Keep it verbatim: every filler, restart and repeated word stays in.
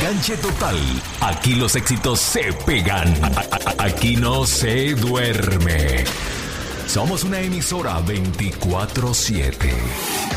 Enganche total. Aquí los éxitos se pegan. Aquí no se duerme. Somos una emisora veinticuatro siete.